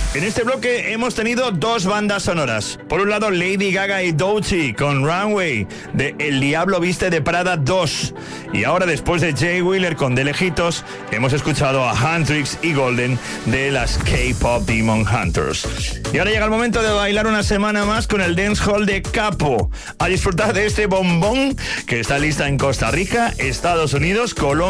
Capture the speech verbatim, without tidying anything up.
En este bloque hemos tenido dos bandas sonoras. Por un lado, Lady Gaga y Doechii con Runway, de El Diablo Viste de Prada dos. Y ahora, después de Jay Wheeler con De Lejitos, hemos escuchado a Huntrix y Golden de las K-Pop Demon Hunters. Y ahora llega el momento de bailar una semana más con el dancehall de Capo. A disfrutar de este bombón que está lista en Costa Rica, Estados Unidos, Colombia